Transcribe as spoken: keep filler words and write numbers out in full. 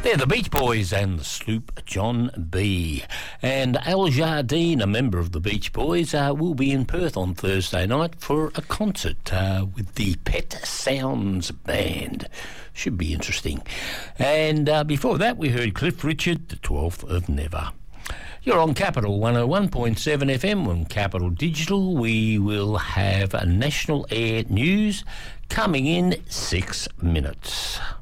They're the Beach Boys and the Sloop John B. And Al Jardine, a member of the Beach Boys, uh, will be in Perth on Thursday night for a concert uh, with the Pet Sounds Band. Should be interesting. And uh, before that, we heard Cliff Richard, The twelfth of Never. You're on Capital one oh one point seven F M. On Capital Digital, we will have a National Air News coming in six minutes.